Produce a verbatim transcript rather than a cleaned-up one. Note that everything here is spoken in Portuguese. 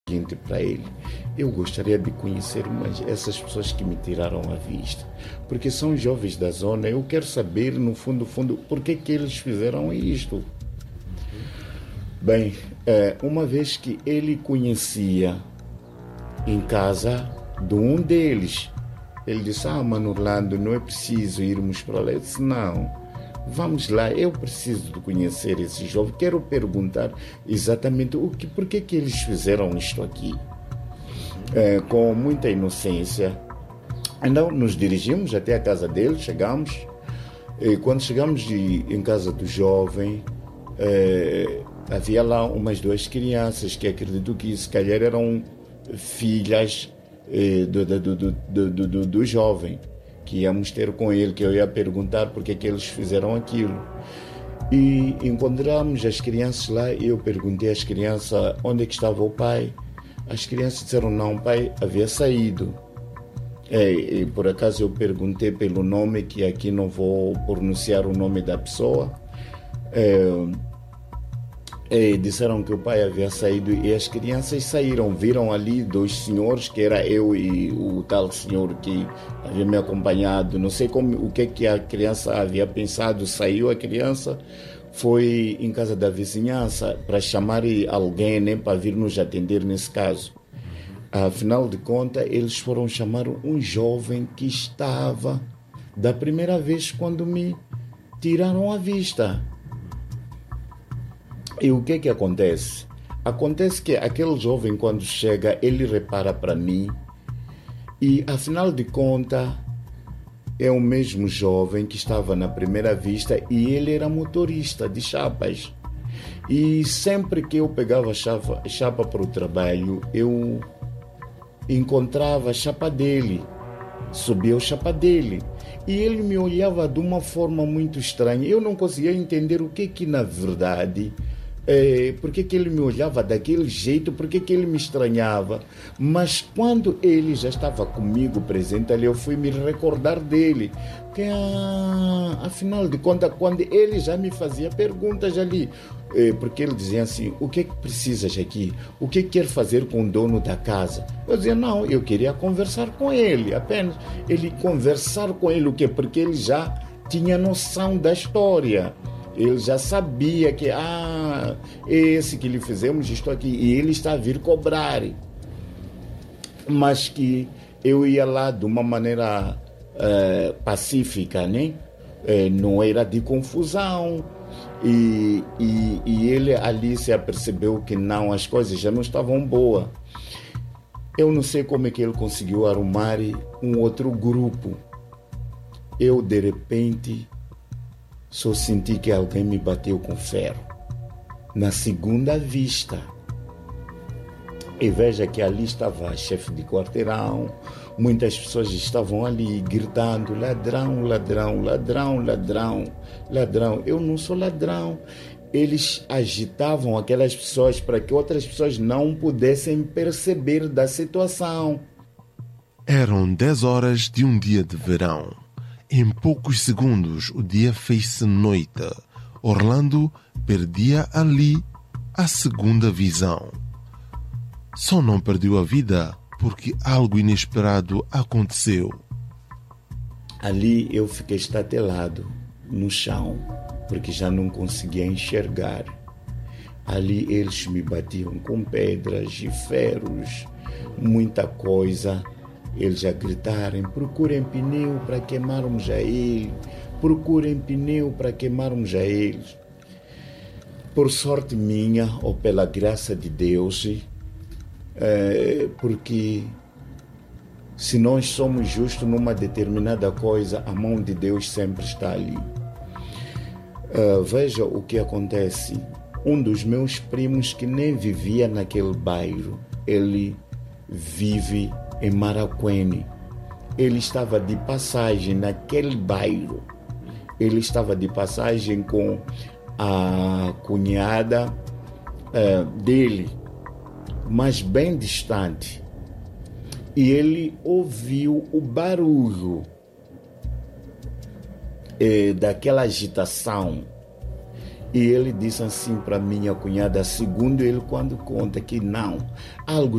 seguinte para ele: eu gostaria de conhecer mais essas pessoas que me tiraram a vista, porque são jovens da zona, eu quero saber no fundo, fundo, por que que eles fizeram isto. Bem, uma vez que ele conhecia em casa de um deles, ele disse: ah, mano Orlando, não é preciso irmos para lá. Eu disse: não, vamos lá, eu preciso de conhecer esse jovem, quero perguntar exatamente o que, por que que eles fizeram isto aqui. É, com muita inocência, então nos dirigimos até a casa dele, chegamos, e quando chegamos de, em casa do jovem, é, havia lá umas duas crianças que acredito que se calhar eram filhas eh, do, do, do, do, do, do, do jovem, que íamos ter com ele, que eu ia perguntar porque que eles fizeram aquilo. E encontramos as crianças lá, e eu perguntei às crianças onde é que estava o pai. As crianças disseram: não, o pai havia saído. É, e por acaso eu perguntei pelo nome, que aqui não vou pronunciar o nome da pessoa. É, E disseram que o pai havia saído, e as crianças saíram, viram ali dois senhores, que era eu e o tal senhor que havia me acompanhado. Não sei como, o que, que a criança havia pensado. Saiu a criança, foi em casa da vizinhança para chamar alguém, né, para vir nos atender nesse caso. Afinal de contas, eles foram chamar um jovem que estava da primeira vez quando me tiraram a vista. E o que que acontece? Acontece que aquele jovem, quando chega, ele repara para mim, e afinal de contas é o mesmo jovem que estava na primeira vista, e ele era motorista de chapas. E sempre que eu pegava chapa, chapa para o trabalho, eu encontrava a chapa dele, subia o chapa dele. E ele me olhava de uma forma muito estranha. Eu não conseguia entender o que que na verdade... É, por que que ele me olhava daquele jeito, por que que ele me estranhava. Mas quando ele já estava comigo presente ali, eu fui me recordar dele, que ah, afinal de contas, quando ele já me fazia perguntas ali, é, porque ele dizia assim: o que que precisas aqui, o que que quer fazer com o dono da casa? Eu dizia: não, eu queria conversar com ele, apenas. Ele conversar com ele, o quê? Porque ele já tinha noção da história. Ele já sabia que, ah, esse que lhe fizemos isto aqui, e ele está a vir cobrar. Mas que eu ia lá de uma maneira uh, pacífica, né? Uh, não era de confusão. E, e, e ele ali se apercebeu que não, as coisas já não estavam boas. Eu não sei como é que ele conseguiu arrumar um outro grupo. Eu, de repente... só senti que alguém me bateu com ferro na segunda vista. E veja que ali estava a chefe de quarteirão, muitas pessoas estavam ali gritando: ladrão, ladrão, ladrão, ladrão, ladrão. Eu não sou ladrão. Eles agitavam aquelas pessoas para que outras pessoas não pudessem perceber da situação. Eram dez horas de um dia de verão. Em poucos segundos, o dia fez-se noite. Orlando perdia ali a segunda visão. Só não perdeu a vida porque algo inesperado aconteceu. Ali eu fiquei estatelado no chão, porque já não conseguia enxergar. Ali eles me batiam com pedras e ferros, muita coisa. Eles a gritarem: procurem pneu para queimarmos a ele, procurem pneu para queimarmos a eles. Por sorte minha, ou pela graça de Deus, é, porque se nós somos justos numa determinada coisa, a mão de Deus sempre está ali. É, veja o que acontece. Um dos meus primos, que nem vivia naquele bairro, ele vive em Maracuene. Ele estava de passagem naquele bairro. Ele estava de passagem com a cunhada uh, dele, mas bem distante. E ele ouviu o barulho eh, daquela agitação. E ele disse assim para minha cunhada, segundo ele quando conta, que não, algo